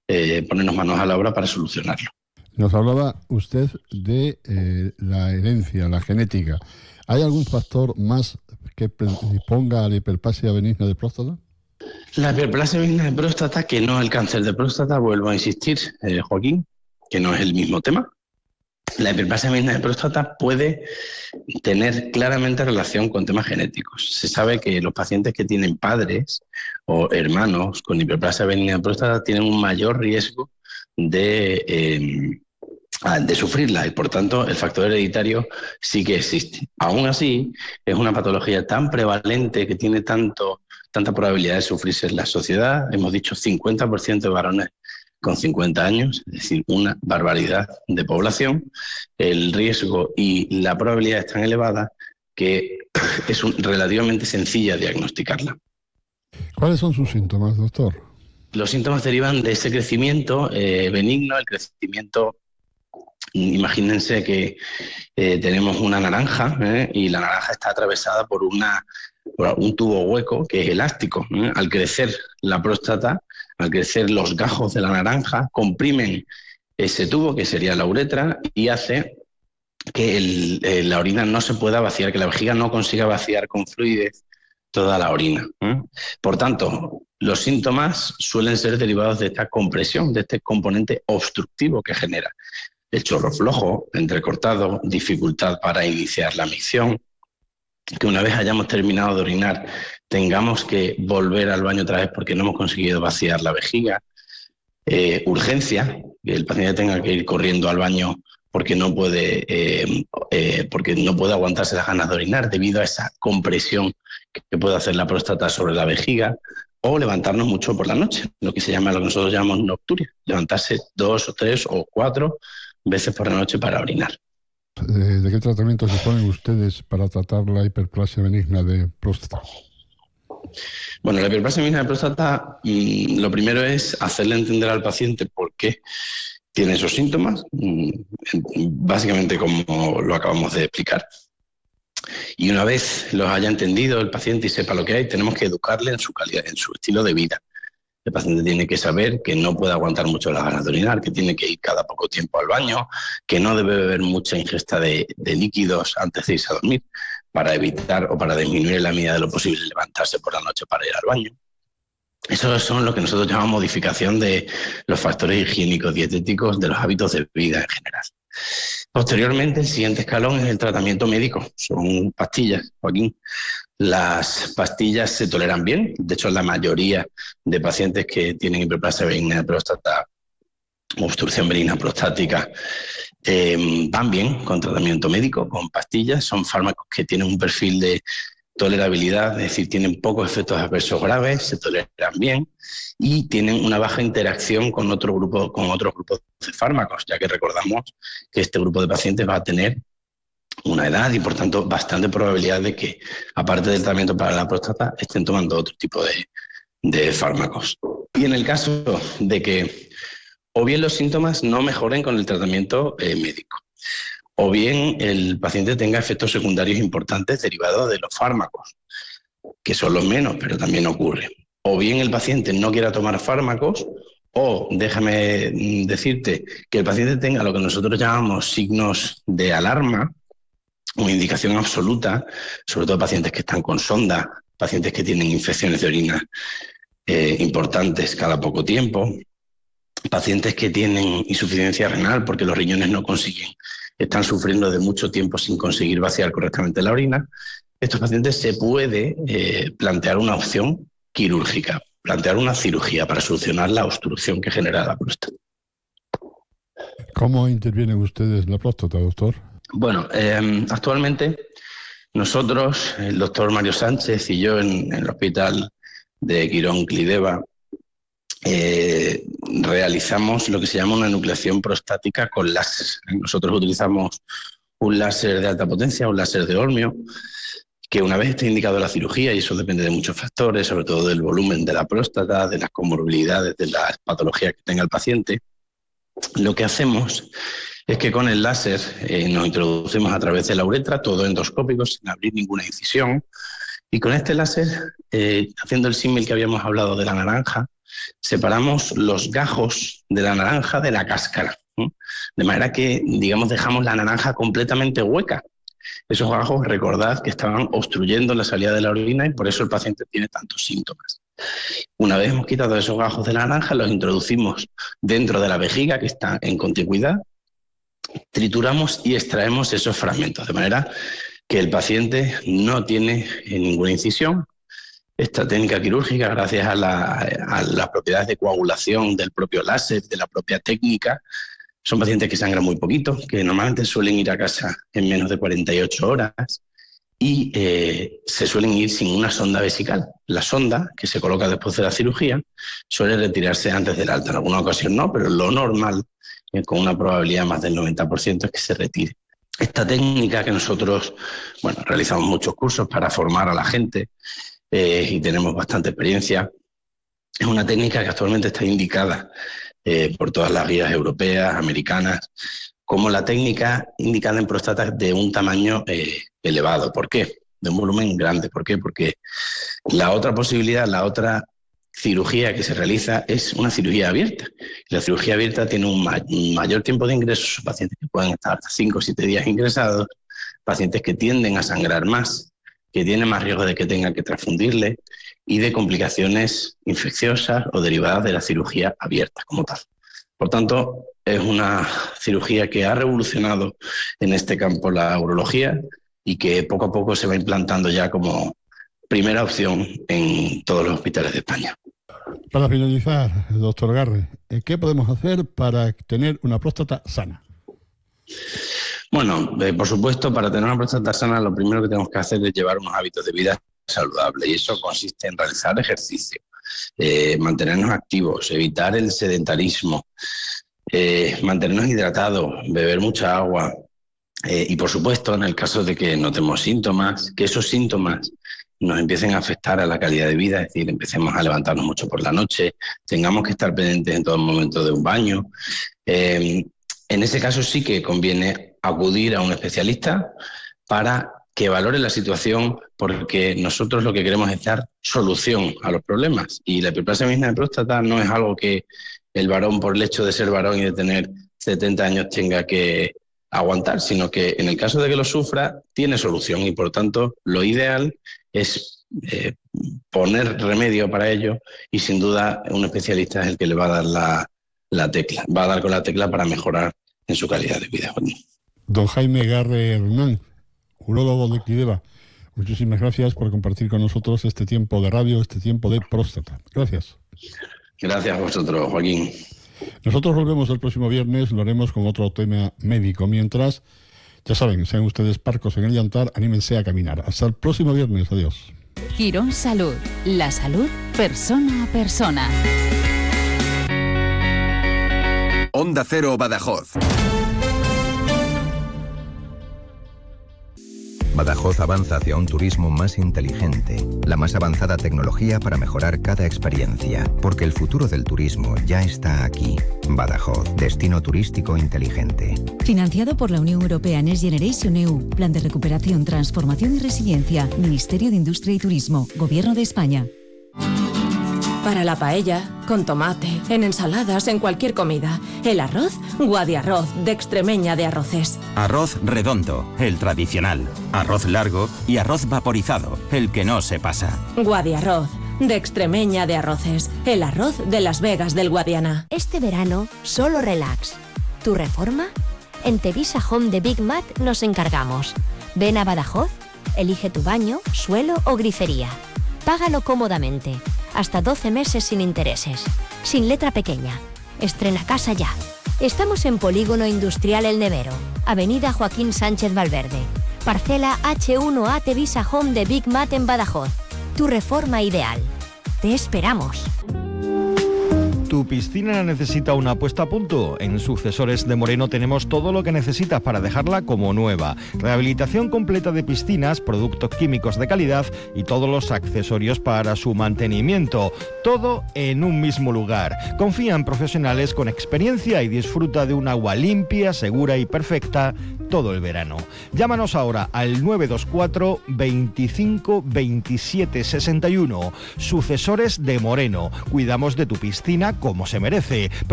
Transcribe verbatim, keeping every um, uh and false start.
eh, ponernos manos a la obra para solucionarlo. Nos hablaba usted de eh, la herencia, la genética. ¿Hay algún factor más que predisponga a la hiperplasia benigna de próstata? La hiperplasia benigna de próstata, que no el cáncer de próstata, vuelvo a insistir, eh, Joaquín, que no es el mismo tema. La hiperplasia benigna de próstata puede tener claramente relación con temas genéticos. Se sabe que los pacientes que tienen padres o hermanos con hiperplasia benigna de próstata tienen un mayor riesgo de, eh, de sufrirla y, por tanto, el factor hereditario sí que existe. Aún así, es una patología tan prevalente que tiene tanto, tanta probabilidad de sufrirse en la sociedad. Hemos dicho cincuenta por ciento de varones con cincuenta años, es decir, una barbaridad de población. El riesgo y la probabilidad es tan elevada que es un, relativamente sencilla diagnosticarla. ¿Cuáles son sus síntomas, doctor? Los síntomas derivan de ese crecimiento eh, benigno, el crecimiento. Imagínense que eh, tenemos una naranja eh, y la naranja está atravesada por, una, por un tubo hueco que es elástico. Eh. Al crecer la próstata, al crecer los gajos de la naranja, comprimen ese tubo, que sería la uretra, y hace que el, eh, la orina no se pueda vaciar, que la vejiga no consiga vaciar con fluidez toda la orina. ¿eh? Por tanto, los síntomas suelen ser derivados de esta compresión, de este componente obstructivo que genera. El chorro flojo, entrecortado, dificultad para iniciar la micción, que una vez hayamos terminado de orinar tengamos que volver al baño otra vez porque no hemos conseguido vaciar la vejiga, eh, urgencia, que el paciente tenga que ir corriendo al baño porque no puede, eh, eh, porque no puede aguantarse las ganas de orinar debido a esa compresión que puede hacer la próstata sobre la vejiga, o levantarnos mucho por la noche, lo que se llama, lo que nosotros llamamos nocturia, levantarse dos o tres o cuatro veces por la noche para orinar. ¿De qué tratamiento se ponen ustedes para tratar la hiperplasia benigna de próstata? Bueno, la hiperplasia benigna de próstata, mmm, lo primero es hacerle entender al paciente por qué tiene esos síntomas, mmm, básicamente como lo acabamos de explicar. Y una vez los haya entendido el paciente y sepa lo que hay, tenemos que educarle en su calidad, en su estilo de vida. El paciente tiene que saber que no puede aguantar mucho las ganas de orinar, que tiene que ir cada poco tiempo al baño, que no debe beber mucha ingesta de, de líquidos antes de irse a dormir para evitar o para disminuir en la medida de lo posible levantarse por la noche para ir al baño. Eso son lo que nosotros llamamos modificación de los factores higiénicos dietéticos de los hábitos de vida en general. Posteriormente, el siguiente escalón es el tratamiento médico. Son pastillas, Joaquín. Las pastillas se toleran bien. De hecho, la mayoría de pacientes que tienen hiperplasia benigna de próstata, obstrucción benigna prostática, eh, van bien con tratamiento médico, con pastillas. Son fármacos que tienen un perfil de tolerabilidad, es decir, tienen pocos efectos adversos graves, se toleran bien y tienen una baja interacción con otro grupo, con otros grupos de fármacos, ya que recordamos que este grupo de pacientes va a tener una edad y, por tanto, bastante probabilidad de que, aparte del tratamiento para la próstata, estén tomando otro tipo de, de fármacos. Y en el caso de que o bien los síntomas no mejoren con el tratamiento eh, médico, o bien el paciente tenga efectos secundarios importantes derivados de los fármacos, que son los menos, pero también ocurre. O bien el paciente no quiera tomar fármacos, o déjame decirte que el paciente tenga lo que nosotros llamamos signos de alarma, una indicación absoluta, sobre todo pacientes que están con sonda, pacientes que tienen infecciones de orina eh, importantes cada poco tiempo, pacientes que tienen insuficiencia renal porque los riñones no consiguen, están sufriendo de mucho tiempo sin conseguir vaciar correctamente la orina. Estos pacientes se puede eh, plantear una opción quirúrgica, plantear una cirugía para solucionar la obstrucción que genera la próstata. ¿Cómo intervienen ustedes la próstata, doctor? Bueno, eh, actualmente nosotros, el doctor Mario Sánchez y yo en, en el hospital de Quirón Clideva, eh, realizamos lo que se llama una enucleación prostática con láser. Nosotros utilizamos un láser de alta potencia, un láser de Olmio, que una vez esté indicado la cirugía, y eso depende de muchos factores, sobre todo del volumen de la próstata, de las comorbilidades, de las patologías que tenga el paciente, lo que hacemos es que con el láser eh, nos introducimos a través de la uretra, todo endoscópico, sin abrir ninguna incisión, y con este láser, eh, haciendo el símil que habíamos hablado de la naranja, separamos los gajos de la naranja de la cáscara, ¿no? De manera que, digamos, dejamos la naranja completamente hueca. Esos gajos, recordad que estaban obstruyendo la salida de la orina y por eso el paciente tiene tantos síntomas. Una vez hemos quitado esos gajos de la naranja, los introducimos dentro de la vejiga, que está en contigüidad, trituramos y extraemos esos fragmentos, de manera que el paciente no tiene ninguna incisión. Esta técnica quirúrgica, gracias a, la, a las propiedades de coagulación del propio láser, de la propia técnica, son pacientes que sangran muy poquito, que normalmente suelen ir a casa en menos de cuarenta y ocho horas y eh, se suelen ir sin una sonda vesical. La sonda, que se coloca después de la cirugía, suele retirarse antes del alta. En alguna ocasión no, pero lo normal, eh, con una probabilidad más del noventa por ciento, es que se retire. Esta técnica que nosotros, bueno, realizamos muchos cursos para formar a la gente eh, y tenemos bastante experiencia, es una técnica que actualmente está indicada eh, por todas las guías europeas, americanas, como la técnica indicada en próstatas de un tamaño eh, elevado. ¿Por qué? De un volumen grande. ¿Por qué? Porque la otra posibilidad, la otra cirugía que se realiza es una cirugía abierta. La cirugía abierta tiene un, ma un mayor tiempo de ingreso, pacientes que pueden estar hasta cinco o siete días ingresados, pacientes que tienden a sangrar más, que tienen más riesgo de que tengan que transfundirle y de complicaciones infecciosas o derivadas de la cirugía abierta como tal. Por tanto, es una cirugía que ha revolucionado en este campo la urología y que poco a poco se va implantando ya como primera opción en todos los hospitales de España. Para finalizar, doctor Garre, ¿qué podemos hacer para tener una próstata sana? Bueno, eh, por supuesto, para tener una próstata sana lo primero que tenemos que hacer es llevar unos hábitos de vida saludables, y eso consiste en realizar ejercicio, eh, mantenernos activos, evitar el sedentarismo, eh, mantenernos hidratados, beber mucha agua eh, y, por supuesto, en el caso de que notemos síntomas, que esos síntomas nos empiecen a afectar a la calidad de vida, es decir, empecemos a levantarnos mucho por la noche, tengamos que estar pendientes en todo momento de un baño. Eh, en ese caso sí que conviene acudir a un especialista para que valore la situación, porque nosotros lo que queremos es dar solución a los problemas. Y la hiperplasia benigna de próstata no es algo que el varón, por el hecho de ser varón y de tener setenta años, tenga que aguantar, sino que en el caso de que lo sufra, tiene solución y, por tanto, lo ideal es eh, poner remedio para ello y, sin duda, un especialista es el que le va a dar la, la tecla, va a dar con la tecla para mejorar en su calidad de vida. Don Jaime Garre Hernán, urólogo de Clídeva, muchísimas gracias por compartir con nosotros este tiempo de radio, este tiempo de próstata. Gracias. Gracias a vosotros, Joaquín. Nosotros volvemos el próximo viernes, lo haremos con otro tema médico. Mientras, ya saben, sean ustedes parcos en el llantar, anímense a caminar. Hasta el próximo viernes, adiós. Quirón Salud, la salud persona a persona. Onda Cero Badajoz. Badajoz avanza hacia un turismo más inteligente, la más avanzada tecnología para mejorar cada experiencia, porque el futuro del turismo ya está aquí. Badajoz, destino turístico inteligente. Financiado por la Unión Europea Next Generation E U, Plan de Recuperación, Transformación y Resiliencia, Ministerio de Industria y Turismo, Gobierno de España. Para la paella, con tomate, en ensaladas, en cualquier comida. El arroz, Guadiarroz, de Extremeña de Arroces. Arroz redondo, el tradicional. Arroz largo y arroz vaporizado, el que no se pasa. Guadiarroz, de Extremeña de Arroces. El arroz de Las Vegas del Guadiana. Este verano, solo relax. ¿Tu reforma? En Tevisa Home de Big Mat nos encargamos. Ven a Badajoz, elige tu baño, suelo o grifería. Págalo cómodamente. Hasta doce meses sin intereses. Sin letra pequeña. Estrena casa ya. Estamos en Polígono Industrial El Nevero, Avenida Joaquín Sánchez Valverde. Parcela H uno A Tevisa Home de Big Mat en Badajoz. Tu reforma ideal. Te esperamos. ¿Tu piscina necesita una puesta a punto? En Sucesores de Moreno tenemos todo lo que necesitas para dejarla como nueva. Rehabilitación completa de piscinas, productos químicos de calidad y todos los accesorios para su mantenimiento. Todo en un mismo lugar. Confía en profesionales con experiencia y disfruta de un agua limpia, segura y perfecta todo el verano. Llámanos ahora al nueve dos cuatro, veinticinco, veintisiete, sesenta y uno. Sucesores de Moreno. Cuidamos de tu piscina como se merece.